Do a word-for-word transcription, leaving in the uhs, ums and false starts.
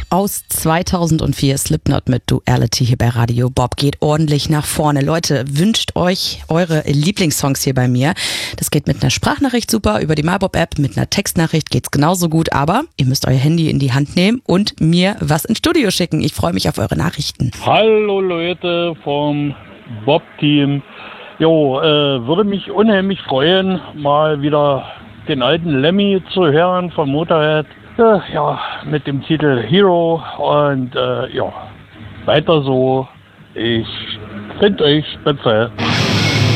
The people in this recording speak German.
aus zweitausendvier, Slipknot mit Duality hier bei Radio Bob. Geht ordentlich nach vorne. Leute, wünscht euch eure Lieblingssongs hier bei mir. Das geht mit einer Sprachnachricht super, über die MyBob-App. Mit einer Textnachricht geht's genauso gut, aber ihr müsst euer Handy in die Hand nehmen und mir was ins Studio schicken. Ich freue mich auf eure Nachrichten. Hallo Leute vom Bob-Team. Jo, äh, würde mich unheimlich freuen, mal wieder den alten Lemmy zu hören von Motorhead. Äh, ja, mit dem Titel Hero und äh, ja, weiter so. Ich finde euch spitze.